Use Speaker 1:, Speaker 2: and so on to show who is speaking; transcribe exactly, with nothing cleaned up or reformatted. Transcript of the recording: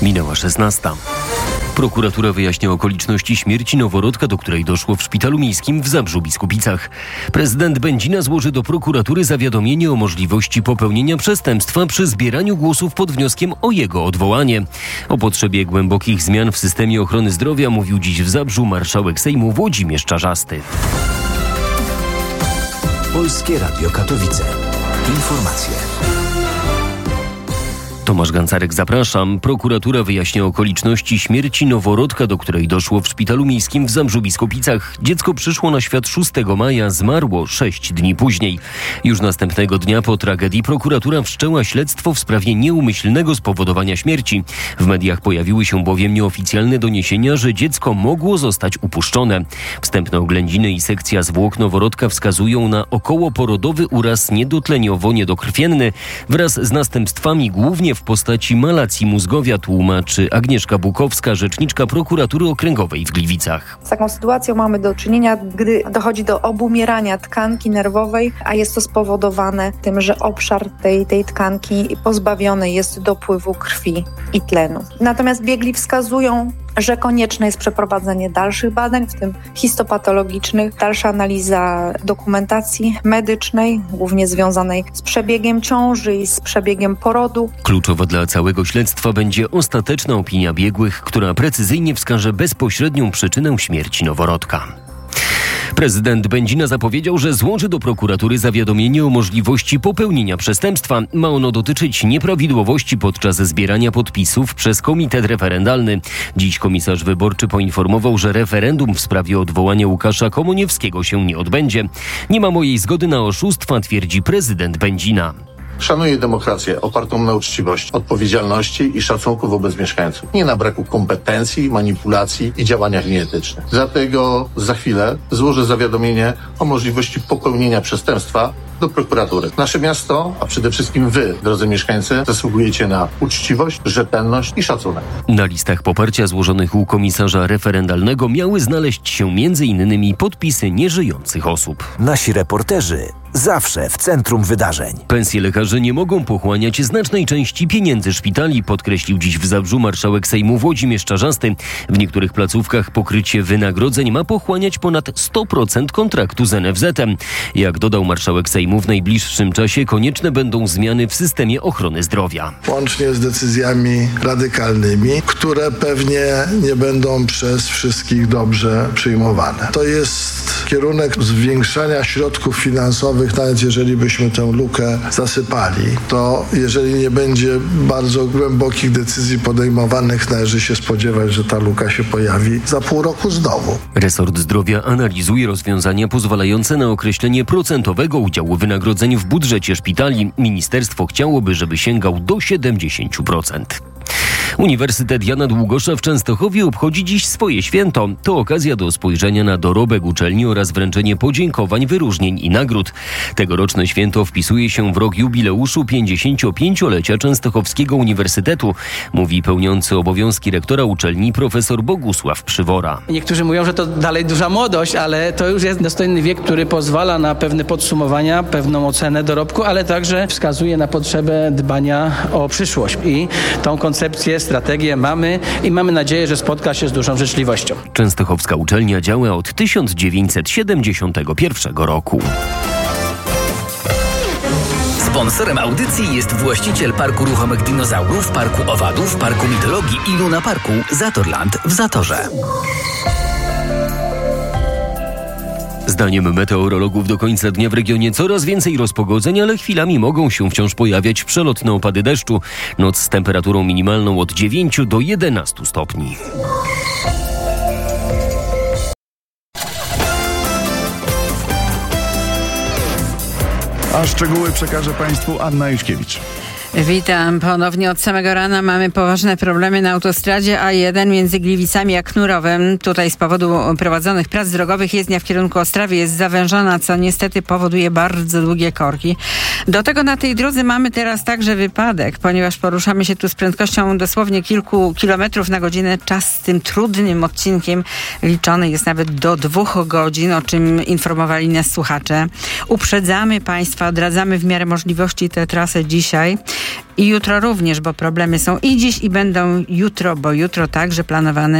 Speaker 1: Minęła szesnasta. Prokuratura wyjaśnia okoliczności śmierci noworodka, do której doszło w szpitalu miejskim w Zabrzu-Biskupicach. Prezydent Będzina złoży do prokuratury zawiadomienie o możliwości popełnienia przestępstwa przy zbieraniu głosów pod wnioskiem o jego odwołanie. O potrzebie głębokich zmian w systemie ochrony zdrowia mówił dziś w Zabrzu marszałek Sejmu Włodzimierz Czarzasty.
Speaker 2: Polskie Radio Katowice. Informacje.
Speaker 1: Tomasz Gancarek, zapraszam. Prokuratura wyjaśnia okoliczności śmierci noworodka, do której doszło w szpitalu miejskim w Zabrzu-Biskupicach. Dziecko przyszło na świat szóstego maja, zmarło sześć dni później. Już następnego dnia po tragedii prokuratura wszczęła śledztwo w sprawie nieumyślnego spowodowania śmierci. W mediach pojawiły się bowiem nieoficjalne doniesienia, że dziecko mogło zostać upuszczone. Wstępne oględziny i sekcja zwłok noworodka wskazują na okołoporodowy uraz niedotleniowo-niedokrwienny wraz z następstwami głównie w postaci malacji mózgowia, tłumaczy Agnieszka Bukowska, rzeczniczka prokuratury okręgowej w Gliwicach.
Speaker 3: Z taką sytuacją mamy do czynienia, gdy dochodzi do obumierania tkanki nerwowej, a jest to spowodowane tym, że obszar tej, tej tkanki pozbawiony jest dopływu krwi i tlenu. Natomiast biegli wskazują, że konieczne jest przeprowadzenie dalszych badań, w tym histopatologicznych, dalsza analiza dokumentacji medycznej, głównie związanej z przebiegiem ciąży i z przebiegiem porodu.
Speaker 1: Kluczowa dla całego śledztwa będzie ostateczna opinia biegłych, która precyzyjnie wskaże bezpośrednią przyczynę śmierci noworodka. Prezydent Będzina zapowiedział, że złoży do prokuratury zawiadomienie o możliwości popełnienia przestępstwa. Ma ono dotyczyć nieprawidłowości podczas zbierania podpisów przez komitet referendalny. Dziś komisarz wyborczy poinformował, że referendum w sprawie odwołania Łukasza Komoniewskiego się nie odbędzie. Nie ma mojej zgody na oszustwa, twierdzi prezydent Będzina.
Speaker 4: Szanuję demokrację opartą na uczciwości, odpowiedzialności i szacunku wobec mieszkańców. Nie na braku kompetencji, manipulacji i działaniach nieetycznych. Dlatego za chwilę złożę zawiadomienie o możliwości popełnienia przestępstwa do prokuratury. Nasze miasto, a przede wszystkim wy, drodzy mieszkańcy, zasługujecie na uczciwość, rzetelność i szacunek.
Speaker 1: Na listach poparcia złożonych u komisarza referendalnego miały znaleźć się między innymi podpisy nieżyjących osób.
Speaker 2: Nasi reporterzy zawsze w centrum wydarzeń.
Speaker 1: Pensje lekarzy nie mogą pochłaniać znacznej części pieniędzy szpitali, podkreślił dziś w Zabrzu marszałek Sejmu Włodzimierz Czarzasty. W niektórych placówkach pokrycie wynagrodzeń ma pochłaniać ponad sto procent kontraktu z en ef zetem. Jak dodał marszałek Sejmu, w najbliższym czasie konieczne będą zmiany w systemie ochrony zdrowia.
Speaker 5: Łącznie z decyzjami radykalnymi, które pewnie nie będą przez wszystkich dobrze przyjmowane. To jest kierunek zwiększania środków finansowych, nawet jeżeli byśmy tę lukę zasypali, to jeżeli nie będzie bardzo głębokich decyzji podejmowanych, należy się spodziewać, że ta luka się pojawi za pół roku znowu.
Speaker 1: Resort Zdrowia analizuje rozwiązania pozwalające na określenie procentowego udziału wynagrodzeń w budżecie szpitali. Ministerstwo chciałoby, żeby sięgał do siedemdziesiąt procent. Uniwersytet Jana Długosza w Częstochowie obchodzi dziś swoje święto. To okazja do spojrzenia na dorobek uczelni oraz wręczenie podziękowań, wyróżnień i nagród. Tegoroczne święto wpisuje się w rok jubileuszu pięćdziesięciopięciolecia Częstochowskiego Uniwersytetu, mówi pełniący obowiązki rektora uczelni profesor Bogusław Przywora.
Speaker 6: Niektórzy mówią, że to dalej duża młodość, ale to już jest dostojny wiek, który pozwala na pewne podsumowania, pewną ocenę dorobku, ale także wskazuje na potrzebę dbania o przyszłość. I tą koncepcję, strategię mamy i mamy nadzieję, że spotka się z dużą życzliwością.
Speaker 1: Częstochowska uczelnia działa od tysiąc dziewięćset siedemdziesiątego pierwszego roku.
Speaker 7: Sponsorem audycji jest właściciel Parku Ruchomych Dinozaurów, Parku Owadów, Parku Mitologii i Luna Parku Zatorland w Zatorze.
Speaker 1: Zdaniem meteorologów do końca dnia w regionie coraz więcej rozpogodzeń, ale chwilami mogą się wciąż pojawiać przelotne opady deszczu. Noc z temperaturą minimalną od dziewięciu do jedenastu stopni.
Speaker 8: A szczegóły przekaże Państwu Anna Juszkiewicz.
Speaker 9: Witam. Ponownie od samego rana mamy poważne problemy na autostradzie A jeden między Gliwicami a Knurowem. Tutaj z powodu prowadzonych prac drogowych jezdnia w kierunku Ostrawy jest zawężona, co niestety powoduje bardzo długie korki. Do tego na tej drodze mamy teraz także wypadek, ponieważ poruszamy się tu z prędkością dosłownie kilku kilometrów na godzinę. Czas z tym trudnym odcinkiem liczony jest nawet do dwóch godzin, o czym informowali nas słuchacze. Uprzedzamy Państwa, odradzamy w miarę możliwości tę trasę dzisiaj. I jutro również, bo problemy są i dziś, i będą jutro, bo jutro także planowane